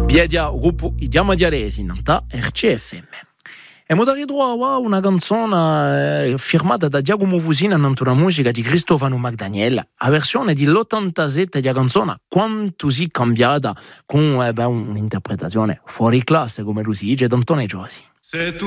Biedia, gruppo Idiamo Diaresi, Nanta, RCFM. E mo dare droit a una canzone firmata da Giacomo Fusina in una musica di Cristofano Magdaniel, la versione di l'87 della canzone Quanto si cambiata, con un'interpretazione fuori classe, come lui si dice, d'Antone Giosi.